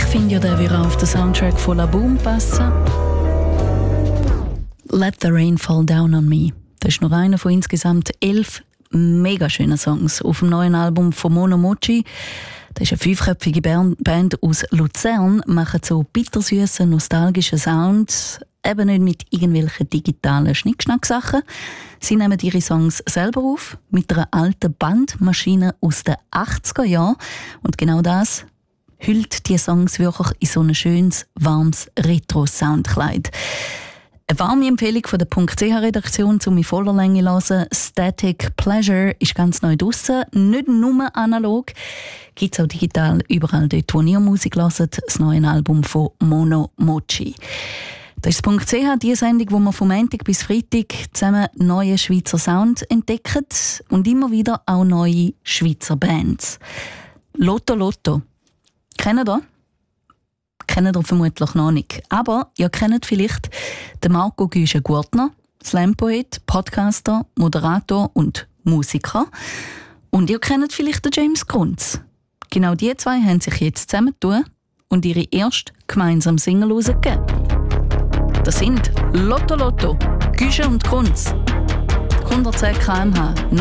finde ja, der würde auf den Soundtrack von La Boom passen. Let the Rain Fall Down on Me. Das ist noch einer von insgesamt 11 mega schönen Songs auf dem neuen Album von Mono Mochi. Das ist eine 5-köpfige Band aus Luzern, machen so bittersüßen, nostalgischen Sound, eben nicht mit irgendwelchen digitalen Schnickschnack-Sachen. Sie nehmen ihre Songs selber auf, mit einer alten Bandmaschine aus den 80er Jahren. Und genau das hüllt die Songs wirklich in so ein schönes, warmes Retro-Soundkleid. Eine warme Empfehlung von der .ch-Redaktion, um in voller Länge zu hören. Static Pleasure ist ganz neu draussen. Nicht nur analog, gibt es auch digital überall dort, wo ihr Musik hört. Das neue Album von Mono Mochi. Das ist das .ch, die Sendung, wo wir von Montag bis Freitag zusammen neue Schweizer Sound entdecken und immer wieder auch neue Schweizer Bands. Lotto Lotto. Kennt ihr? Kennt ihr vermutlich noch nicht. Aber ihr kennt vielleicht den Marco Güschen-Gurtner, Slam-Poet, Podcaster, Moderator und Musiker. Und ihr kennt vielleicht den James Grunz. Genau die zwei haben sich jetzt zusammengetan und ihre erste gemeinsame Single rausgegeben. Das sind Lotto Lotto, Güschen und Grunz. 110 km/h.